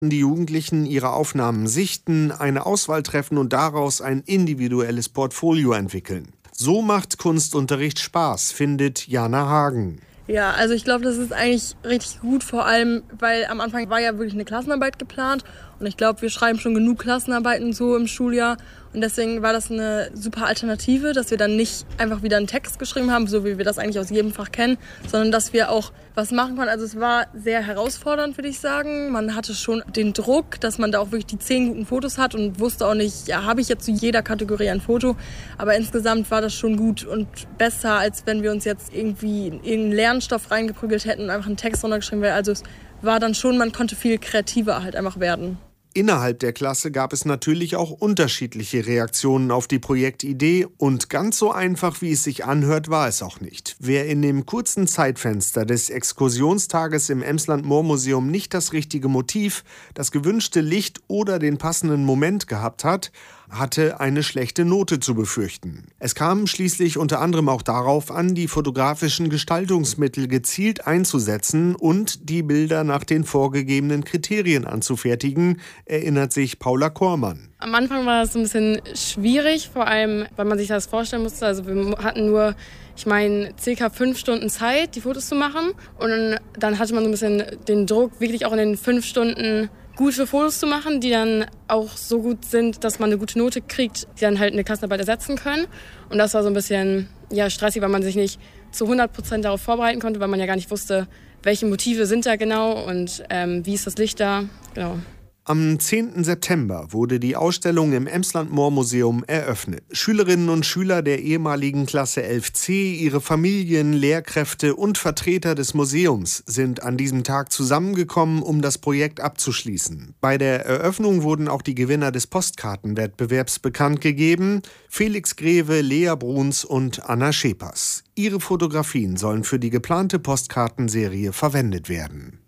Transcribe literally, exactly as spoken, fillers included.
Die Jugendlichen ihre Aufnahmen sichten, eine Auswahl treffen und daraus ein individuelles Portfolio entwickeln. So macht Kunstunterricht Spaß, findet Jana Hagen. Ja, also ich glaube, das ist eigentlich richtig gut, vor allem, weil am Anfang war ja wirklich eine Klassenarbeit geplant und ich glaube, wir schreiben schon genug Klassenarbeiten so im Schuljahr und deswegen war das eine super Alternative, dass wir dann nicht einfach wieder einen Text geschrieben haben, so wie wir das eigentlich aus jedem Fach kennen, sondern dass wir auch was machen konnten. Also es war sehr herausfordernd, würde ich sagen. Man hatte schon den Druck, dass man da auch wirklich die zehn guten Fotos hat und wusste auch nicht, ja, habe ich jetzt zu jeder Kategorie ein Foto, aber insgesamt war das schon gut und besser, als wenn wir uns jetzt irgendwie in irgendeinen Lernstoff reingeprügelt hätten und einfach einen Text runtergeschrieben wäre. Also es war dann schon, man konnte viel kreativer halt einfach werden. Innerhalb der Klasse gab es natürlich auch unterschiedliche Reaktionen auf die Projektidee und ganz so einfach, wie es sich anhört, war es auch nicht. Wer in dem kurzen Zeitfenster des Exkursionstages im Emsland-Moor-Museum nicht das richtige Motiv, das gewünschte Licht oder den passenden Moment gehabt hat, hatte eine schlechte Note zu befürchten. Es kam schließlich unter anderem auch darauf an, die fotografischen Gestaltungsmittel gezielt einzusetzen und die Bilder nach den vorgegebenen Kriterien anzufertigen, erinnert sich Paula Kormann. Am Anfang war es ein bisschen schwierig, vor allem, weil man sich das vorstellen musste. Also wir hatten nur, ich meine, circa fünf Stunden Zeit, die Fotos zu machen. Und dann hatte man so ein bisschen den Druck, wirklich auch in den fünf Stunden gute Fotos zu machen, die dann auch so gut sind, dass man eine gute Note kriegt, die dann halt eine Klassenarbeit ersetzen können. Und das war so ein bisschen ja, stressig, weil man sich nicht zu hundert Prozent darauf vorbereiten konnte, weil man ja gar nicht wusste, welche Motive sind da genau und ähm, wie ist das Licht da. Genau. Am zehnten September wurde die Ausstellung im Emsland-Moor-Museum eröffnet. Schülerinnen und Schüler der ehemaligen Klasse elf C, ihre Familien, Lehrkräfte und Vertreter des Museums sind an diesem Tag zusammengekommen, um das Projekt abzuschließen. Bei der Eröffnung wurden auch die Gewinner des Postkartenwettbewerbs bekannt gegeben: Felix Greve, Lea Bruns und Anna Schepers. Ihre Fotografien sollen für die geplante Postkartenserie verwendet werden.